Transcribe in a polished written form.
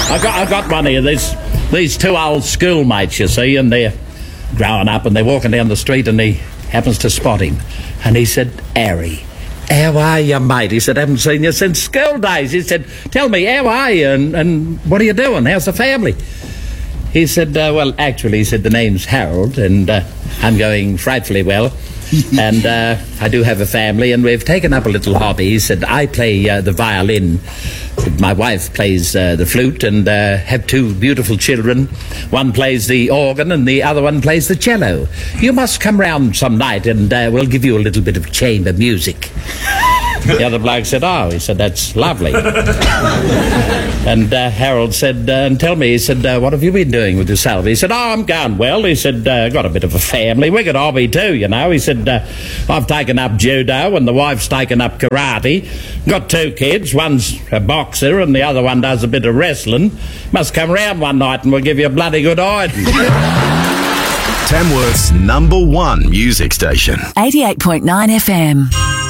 I got one here. These two old schoolmates, you see, and they're growing up and they're walking down the street and he happens to spot him. And he said, Harry, how are you, mate? He said, haven't seen you since school days. He said, tell me, how are you and what are you doing? How's the family? He said, well, actually, he said, the name's Harold and I'm going frightfully well. And I do have a family and we've taken up a little hobby. He said, I play the violin. My wife plays the flute and have two beautiful children. One plays the organ and the other one plays the cello. You must come round some night and we'll give you a little bit of chamber music. The other bloke said, oh, he said, that's lovely. And Harold said, and tell me, he said, what have you been doing with yourself? He said, oh, I'm going well. He said, got a bit of a family. We got a hobby too, you know. He said, I've taken up judo and the wife's taken up karate. Got two kids. One's a boxer and the other one does a bit of wrestling. Must come round one night and we'll give you a bloody good hiding. Tamworth's #1 music station. 88.9 FM.